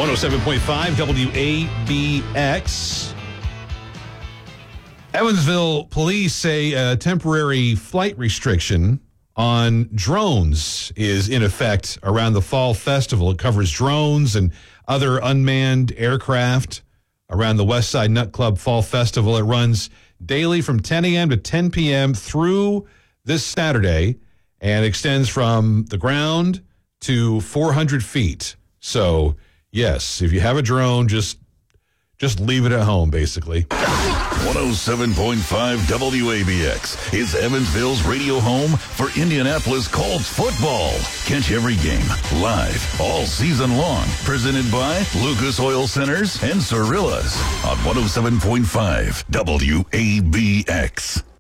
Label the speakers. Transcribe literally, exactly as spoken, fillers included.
Speaker 1: one oh seven point five W A B X. Evansville police say a temporary flight restriction on drones is in effect around the Fall Festival. It covers drones and other unmanned aircraft around the Westside Nut Club Fall Festival. It runs daily from ten a.m. to ten p.m. through this Saturday and extends from the ground to four hundred feet. So, yes, if you have a drone, just just leave it at home, basically.
Speaker 2: one oh seven point five W A B X is Evansville's radio home for Indianapolis Colts football. Catch every game live all season long. Presented by Lucas Oil Centers and Cirillas on one oh seven point five W A B X.